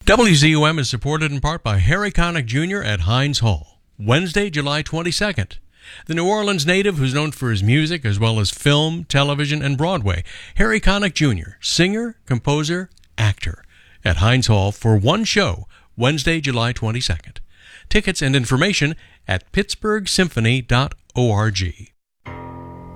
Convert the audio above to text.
WZUM is supported in part by Harry Connick Jr. at Heinz Hall, Wednesday, July 22nd. The New Orleans native who's known for his music as well as film, television, and Broadway, Harry Connick Jr., singer, composer, actor, at Heinz Hall for one show, Wednesday, July 22nd. Tickets and information at pittsburghsymphony.org.